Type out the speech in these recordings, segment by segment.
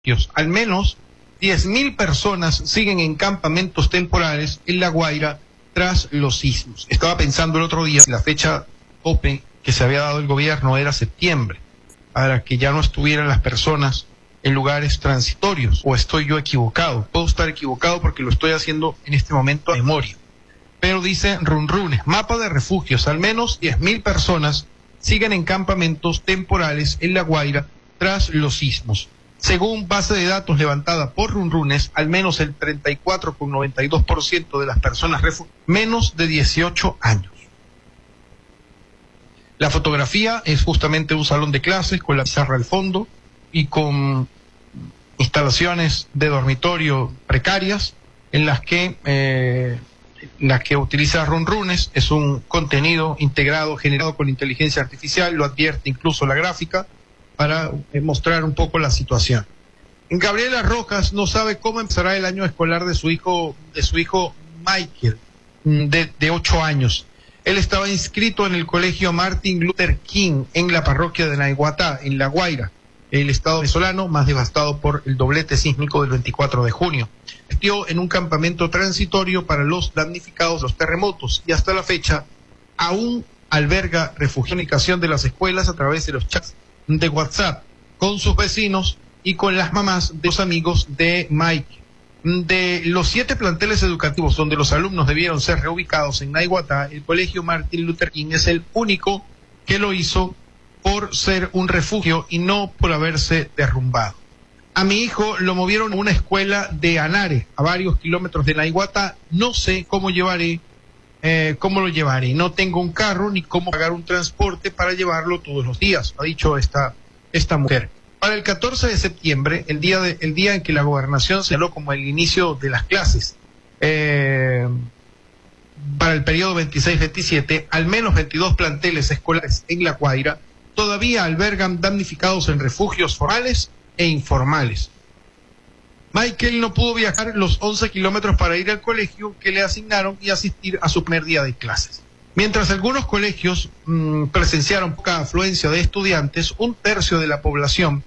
Al menos 10.000 personas siguen en campamentos temporales en La Guaira tras los sismos. Estaba pensando el otro día, la fecha tope que se había dado el gobierno era septiembre, para que ya no estuvieran las personas en lugares transitorios. ¿O estoy yo equivocado? Puedo estar equivocado porque lo estoy haciendo en este momento a memoria. Pero dice Runrunes, mapa de refugios, al menos 10.000 personas siguen en campamentos temporales en La Guaira tras los sismos. Según base de datos levantada por Runrunes, al menos el 34,92% de las personas menos de 18 años. La fotografía es justamente un salón de clases con la pizarra al fondo y con instalaciones de dormitorio precarias en las que utiliza Runrunes. Es un contenido integrado, generado con inteligencia artificial, lo advierte incluso la gráfica, para mostrar un poco la situación. Gabriela Rojas no sabe cómo empezará el año escolar de su hijo Michael, de 8 años. Él estaba inscrito en el colegio Martin Luther King en la parroquia de Naiguatá, en La Guaira, el estado venezolano más devastado por el doblete sísmico del 24 de junio. Estuvo en un campamento transitorio para los damnificados de los terremotos y hasta la fecha aún alberga comunicación de las escuelas a través de los chats de WhatsApp con sus vecinos y con las mamás de los amigos de Mike. De los 7 planteles educativos donde los alumnos debieron ser reubicados en Naiguatá, el colegio Martin Luther King es el único que lo hizo por ser un refugio y no por haberse derrumbado. A mi hijo lo movieron a una escuela de Anare, a varios kilómetros de Naiguatá. No sé cómo lo llevaré. No tengo un carro ni cómo pagar un transporte para llevarlo todos los días, ha dicho esta mujer. Para el 14 de septiembre, el día en que la gobernación señaló como el inicio de las clases, para el periodo 26-27, al menos 22 planteles escolares en La Guaira todavía albergan damnificados en refugios formales e informales. Michael no pudo viajar los 11 kilómetros para ir al colegio que le asignaron y asistir a su primer día de clases. Mientras algunos colegios presenciaron poca afluencia de estudiantes, un tercio de la población,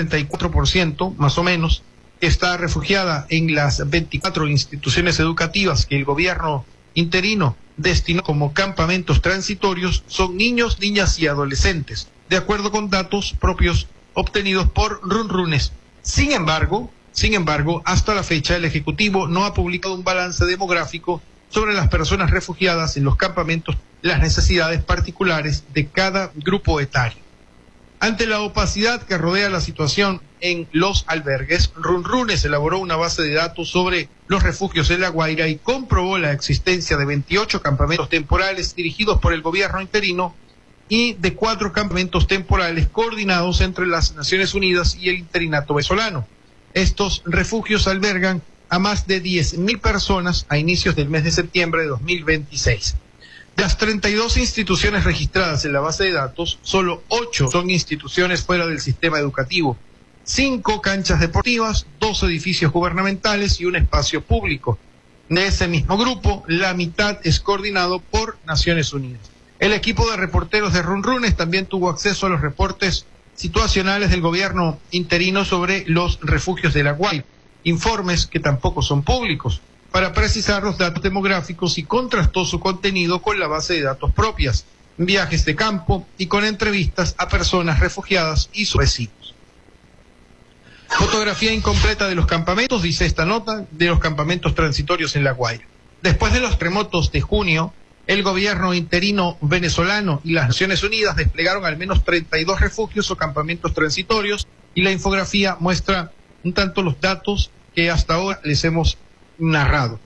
34% más o menos, está refugiada en las 24 instituciones educativas que el gobierno interino destinó como campamentos transitorios, son niños, niñas y adolescentes, de acuerdo con datos propios obtenidos por Runrunes. Sin embargo, hasta la fecha el Ejecutivo no ha publicado un balance demográfico sobre las personas refugiadas en los campamentos, las necesidades particulares de cada grupo etario. Ante la opacidad que rodea la situación en los albergues, Runrunes elaboró una base de datos sobre los refugios en La Guaira y comprobó la existencia de 28 campamentos temporales dirigidos por el gobierno interino y de 4 campamentos temporales coordinados entre las Naciones Unidas y el interinato venezolano. Estos refugios albergan a más de 10.000 personas a inicios del mes de septiembre de 2026. De las 32 instituciones registradas en la base de datos, solo 8 son instituciones fuera del sistema educativo, 5 canchas deportivas, 2 edificios gubernamentales y un espacio público. De ese mismo grupo, la mitad es coordinado por Naciones Unidas. El equipo de reporteros de Runrunes también tuvo acceso a los reportes situacionales del gobierno interino sobre los refugios de La Guaira, informes que tampoco son públicos, para precisar los datos demográficos y contrastó su contenido con la base de datos propias, viajes de campo y con entrevistas a personas refugiadas y sus vecinos. Fotografía incompleta de los campamentos, dice esta nota, de los campamentos transitorios en La Guaira. Después de los terremotos de junio, el gobierno interino venezolano y las Naciones Unidas desplegaron al menos 32 refugios o campamentos transitorios y la infografía muestra un tanto los datos que hasta ahora les hemos narrado.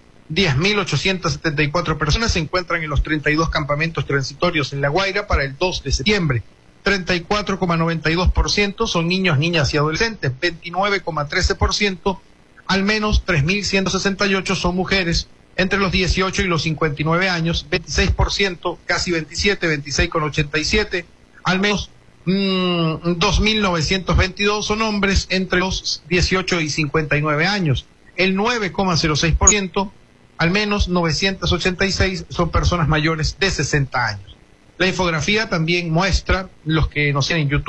10.874 personas se encuentran en los 32 campamentos transitorios en La Guaira para el 2 de septiembre. 34,92% son niños, niñas y adolescentes. 29,13%, al menos 3.168 son mujeres entre los 18 y los 59 años. 26%, casi 27, 26,87%, al menos 2.922 son hombres entre los 18 y 59 años. El 9,06%, al menos 986 son personas mayores de 60 años. La infografía también muestra, los que nos siguen en YouTube,